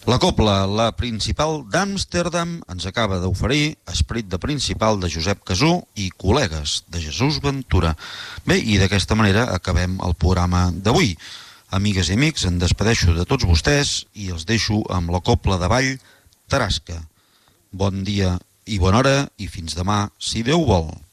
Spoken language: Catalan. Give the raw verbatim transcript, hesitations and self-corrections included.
La copla, la principal d'Amsterdam, ens acaba d'oferir Esperit de Principal de Josep Casú i Col·legues de Jesús Ventura. Bé, i d'aquesta manera acabem el programa d'avui. Amigues i amics, em despedeixo de tots vostès i els deixo amb la copla de ball Tarasca. Bon dia i bona hora i fins demà, si Déu vol.